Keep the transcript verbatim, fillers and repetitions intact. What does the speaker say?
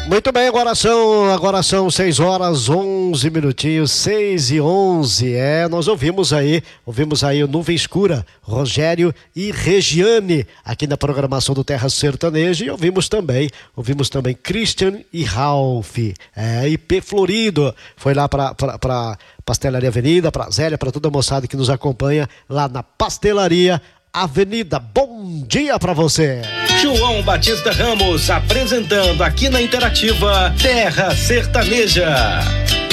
Muito bem, agora são, agora são seis horas, onze minutinhos, seis e onze. É, nós ouvimos aí, ouvimos aí o Nuvem Escura, Rogério e Regiane, aqui na programação do Terra Sertaneja, e ouvimos também, ouvimos também Christian e Ralph, é, I P Florido, foi lá para para Pastelaria Avenida, para Zélia, para toda a moçada que nos acompanha lá na Pastelaria Avenida. Bom dia para você. João Batista Ramos apresentando aqui na Interativa Terra Sertaneja.